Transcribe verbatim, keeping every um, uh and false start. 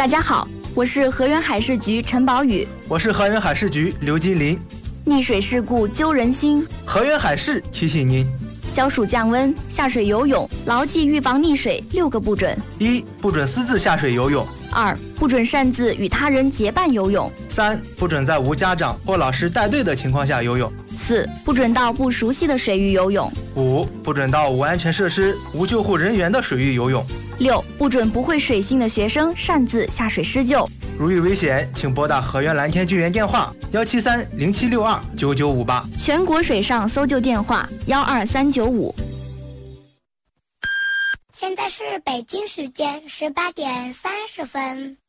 大家好，我是河源海事局陈宝宇。 我是河源海事局刘金林。 溺水事故揪人心， 河源海事提醒您： 消暑降温，下水游泳，牢记预防溺水六个不准。 一、不准私自下水游泳； 二、不准擅自与他人结伴游泳； 三、不准在无家长或老师带队的情况下游泳； 四、不准到不熟悉的水域游泳； 五、不准到无安全设施、无救护人员的水域游泳； 六、不准不会水性的学生擅自下水施救。 如遇危险，请拨打河源蓝天救援电话幺七三零七六二九九五八， 全国水上搜救电话幺二三九五。 现在是北京时间十八点三十分。